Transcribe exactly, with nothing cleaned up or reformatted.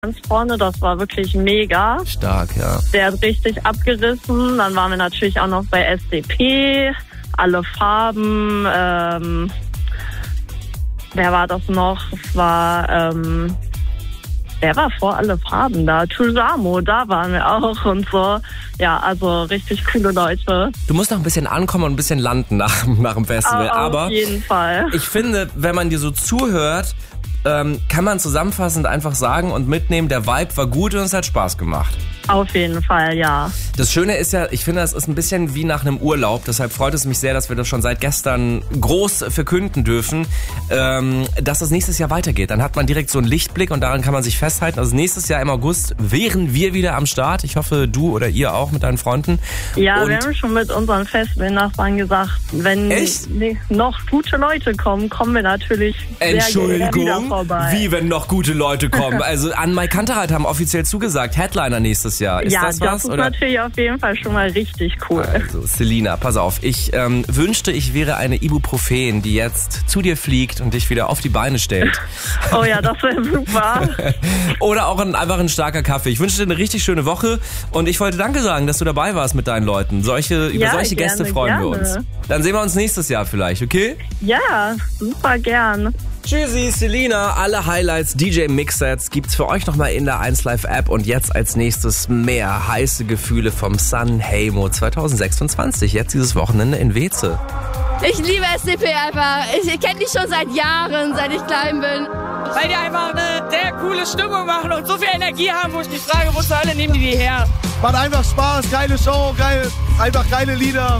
ganz vorne, das war wirklich mega. Stark, ja. Der hat richtig abgerissen. Dann waren wir natürlich auch noch bei S D P, alle Farben. Ähm, wer war das noch? Es war, ähm, wer war vor alle Farben da? Tulsamo, da waren wir auch und so. Ja, also richtig coole Leute. Du musst noch ein bisschen ankommen und ein bisschen landen nach, nach dem Festival. Auf Aber jeden Fall. Ich finde, wenn man dir so zuhört, ähm, kann man zusammenfassend einfach sagen und mitnehmen, der Vibe war gut und es hat Spaß gemacht. Auf jeden Fall, ja. Das Schöne ist ja, ich finde, es ist ein bisschen wie nach einem Urlaub. Deshalb freut es mich sehr, dass wir das schon seit gestern groß verkünden dürfen, ähm, dass es nächstes Jahr weitergeht. Dann hat man direkt so einen Lichtblick und daran kann man sich festhalten. Also nächstes Jahr im August wären wir wieder am Start. Ich hoffe, du oder ihr auch mit deinen Freunden. Ja, und wir haben schon mit unseren Festivalnachbarn gesagt, wenn Echt? noch gute Leute kommen, kommen wir natürlich sehr gerne wieder vorbei. Wie, wenn noch gute Leute kommen? Also an Mike Kantereit haben offiziell zugesagt, Headliner nächstes Jahr. Ist ja, das, das was? ist Oder? natürlich auf jeden Fall schon mal richtig cool. Also, Selina, pass auf. Ich ähm, wünschte, ich wäre eine Ibuprofen, die jetzt zu dir fliegt und dich wieder auf die Beine stellt. Oh ja, das wäre super. Oder auch ein, einfach ein starker Kaffee. Ich wünsche dir eine richtig schöne Woche und ich wollte Danke sagen, dass du dabei warst mit deinen Leuten. Solche, über ja, solche gerne, Gäste freuen gerne. wir uns. Dann sehen wir uns nächstes Jahr vielleicht, okay? Ja, super gern. Tschüssi, Selina. Alle Highlights, D J-Mix-Sets gibt's für euch nochmal in der eins Live App. Und jetzt als nächstes mehr heiße Gefühle vom Sanremo zwanzig sechsundzwanzig. Jetzt dieses Wochenende in Weze. Ich liebe S D P einfach. Ich kenne die schon seit Jahren, seit ich klein bin. Weil die einfach eine sehr coole Stimmung machen und so viel Energie haben, wo ich mich frage, wo zur Hölle nehmen die die her? Macht einfach Spaß, geile Show, geil, einfach geile Lieder.